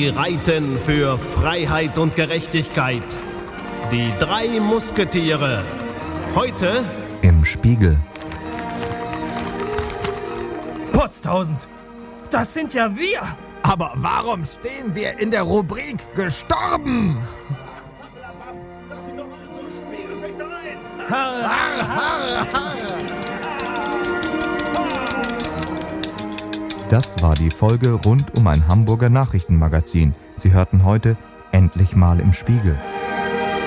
Sie reiten für Freiheit und Gerechtigkeit. Die 3 Musketiere. Heute im Spiegel. Potztausend, das sind ja wir! Aber warum stehen wir in der Rubrik gestorben? Das sind doch alles nur Spiegelfechtereien. Das war die Folge rund um ein Hamburger Nachrichtenmagazin. Sie hörten heute endlich mal im Spiegel.